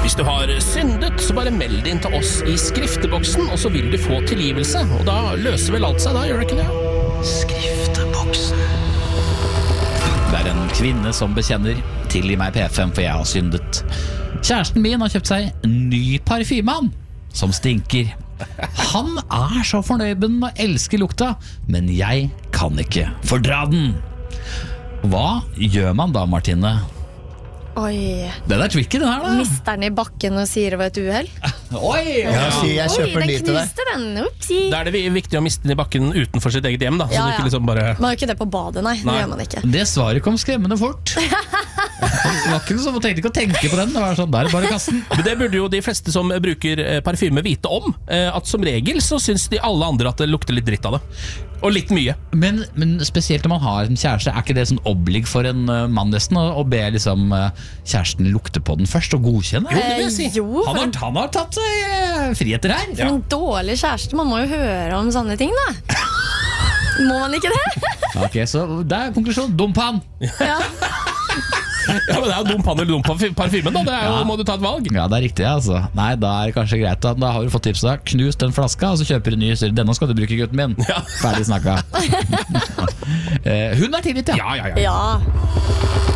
Hvis du har syndet, så bare meld inn til oss i skrifteboksen, og så vil du få tilgivelse. Og da løser vel alt seg da, gjør det ikke det? Skrifteboksen. Det en kvinne som bekjenner: tilgi meg P5, for jeg har syndet. Kjæresten min har kjøpt seg ny parfyme, som stinker. Han så fornøyd med den og elsker lukta, men jeg kan ikke fordra den. Hva gjør man da, Martine? Oi. Den tricky, den her da. Mister den i bakken og sier det var et uheld? Oi! Jeg kjøper den den til deg. knuste den, upsi. Da det viktig å miste den i bakken utenfor sitt eget hjem da. Så Ja, du ikke liksom bare... Man gjør ikke det på badet, nei. Det gjør man ikke. Det svaret kom skremmende fort. Det var ikke sånn, man tenkte ikke å tenke på den. Det var sånn, der bare kassen. Men det burde jo de fleste som bruker parfyme vite om. At som regel så syns de alle andre at det lukter litt dritt av det. Og litt mye. Men spesielt når man har en kjæreste, ikke det sånn oblig for en mann nesten å be liksom kjæresten lukte på den først og godkjenne? Jo, det vil jeg si. Jo, Han har tatt seg friheter her. for en dårlig kjæreste. Man må jo høre om sånne ting, da. Må man ikke det? Ok, så det konklusjon. Dump han. Ja. Ja, men det jo dum pann eller dum parfymen da. Det jo, må du ta et valg. Ja, det riktig, altså. Nei, da det kanskje greit. Da har du fått tipset da. Knus den flaska, og så kjøper du en ny. Denne skal du bruke, gutten min. Ja. Ferdig snakka. Hun tilgitt, ja. Ja. Ja.